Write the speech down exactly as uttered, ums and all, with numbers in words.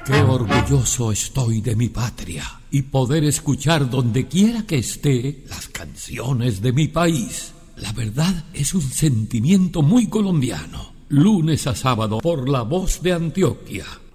Qué orgulloso estoy de mi patria y poder escuchar donde quiera que esté las canciones de mi país. La verdad es un sentimiento muy colombiano. Lunes a sábado por La Voz de Antioquia.